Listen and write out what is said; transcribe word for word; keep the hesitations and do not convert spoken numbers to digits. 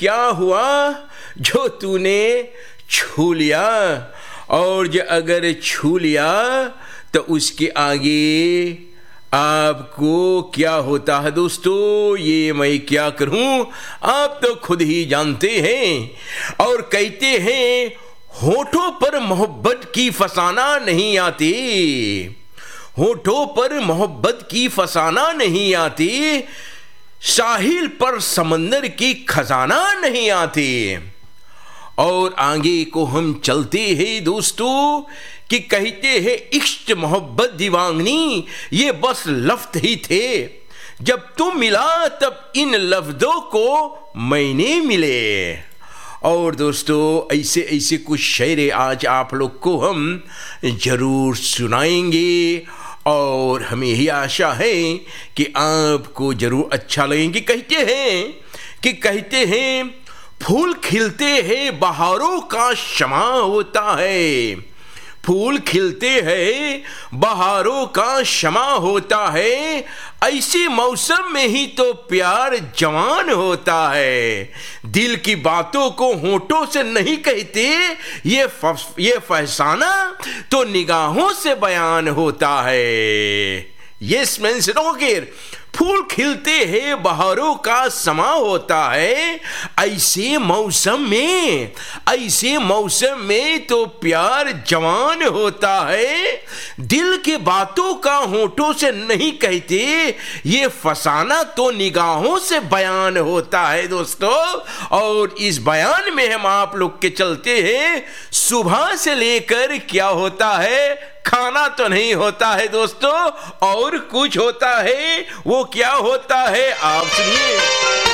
क्या हुआ जो तूने छू लिया, और जो अगर छू लिया तो उसके आगे आपको क्या होता है दोस्तों, ये मैं क्या करूं, आप तो खुद ही जानते हैं। और कहते हैं होठों पर मोहब्बत की फसाना नहीं आती, होठों पर मोहब्बत की फसाना नहीं आती, साहिल पर समंदर की खजाना नहीं आती। और आगे को हम चलते हैं दोस्तों कि कहते हैं इश्क मोहब्बत दीवानी ये बस लफ्ज़ ही थे, जब तुम मिला तब इन लफ्ज़ों को मैंने मिले। और दोस्तों ऐसे ऐसे कुछ शेर आज आप लोग को हम जरूर सुनाएंगे और हमें ही आशा है कि आपको जरूर अच्छा लगेंगे। कहते हैं कि कहते हैं फूल खिलते हैं बहारों का शमा होता है, फूल खिलते हैं बहारों का शमा होता है, ऐसे मौसम में ही तो प्यार जवान होता है। दिल की बातों को होठों से नहीं कहते, ये फ, ये फहसाना तो निगाहों से बयान होता है। यस मीन्स रोगिर फूल खिलते हैं बहारों का समा होता है, ऐसे मौसम में ऐसे मौसम में तो प्यार जवान होता है। दिल की बातों का होठों से नहीं कहते, ये फसाना तो निगाहों से बयान होता है दोस्तों। और इस बयान में हम आप लोग के चलते हैं, सुबह से लेकर क्या होता है, खाना तो नहीं होता है दोस्तों, और कुछ होता है। वो क्या होता है आप सुनिए।